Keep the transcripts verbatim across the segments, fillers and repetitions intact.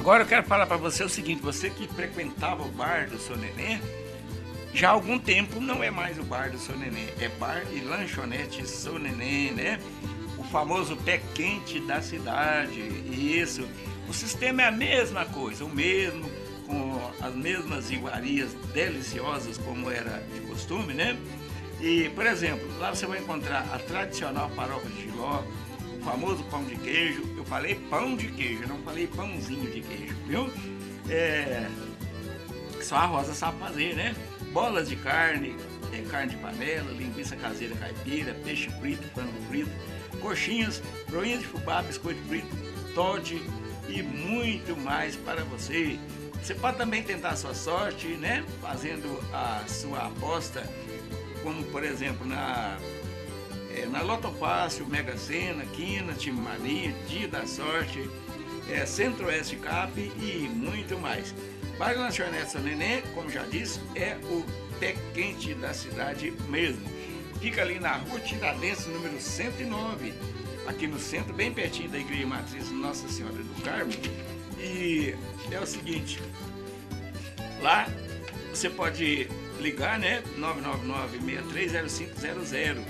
Agora eu quero falar para você o seguinte, você que frequentava o bar do seu Nenê, já há algum tempo não é mais o bar do seu Nenê, é bar e lanchonete seu Nenê, né? O famoso pé quente da cidade, isso. O sistema é a mesma coisa, o mesmo, com as mesmas iguarias deliciosas como era de costume, né? E, por exemplo, lá você vai encontrar a tradicional farofa de jiló, o famoso pão de queijo. Eu falei pão de queijo, não falei pãozinho de queijo, viu? É, só a Rosa sabe fazer, né? Bolas de carne, é, carne de panela, linguiça caseira caipira, peixe frito, frango frito, coxinhas, broinhas de fubá, biscoito frito, Toddy e muito mais para você. Você pode também tentar a sua sorte, né? Fazendo a sua aposta, como por exemplo na, é, na Loto Fácil, Mega Sena, Quina, Time Mania, Dia da Sorte, é, Centro-Oeste Cap e muito mais. Bar Lanchonete Seu Nenê, como já disse, é o pé quente da cidade mesmo. Fica ali na Rua Tiradentes, número cento e nove, aqui no centro, bem pertinho da Igreja Matriz Nossa Senhora do Carmo. E é o seguinte, lá você pode ligar, né, nove nove nove, seis três zero cinco zero zero.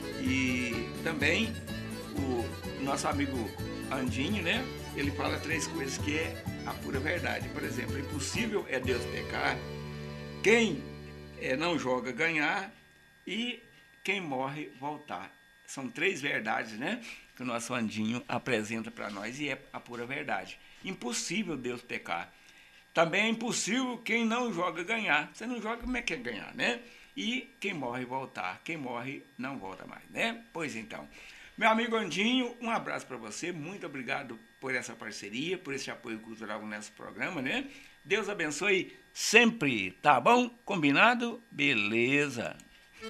E também o nosso amigo Andinho, né, ele fala três coisas que é a pura verdade. Por exemplo, impossível é Deus pecar, quem é, não joga ganhar e quem morre voltar. São três verdades, né, que o nosso Andinho apresenta para nós e é a pura verdade. Impossível Deus pecar. Também é impossível quem não joga ganhar. Você não joga, como é que é ganhar, né? E quem morre voltar. Quem morre não volta mais, né? Pois então. Meu amigo Andinho, um abraço para você. Muito obrigado por essa parceria, por esse apoio cultural no nosso programa, né? Deus abençoe sempre, tá bom? Combinado? Beleza.